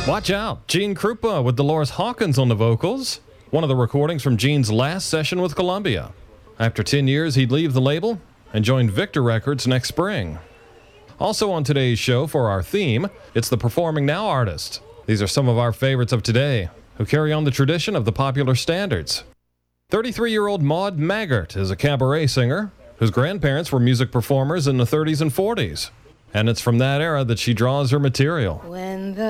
Watch out, Gene Krupa with Dolores Hawkins on the vocals. One of the recordings from Gene's last session with Columbia. After 10 years, he'd leave the label and join Victor Records next spring. Also on today's show for our theme, it's the Performing Now artist. These are some of our favorites of today, who carry on the tradition of the popular standards. 33-year-old Maud Maggart is a cabaret singer whose grandparents were music performers in the 30s and 40s. And it's from that era that she draws her material. When the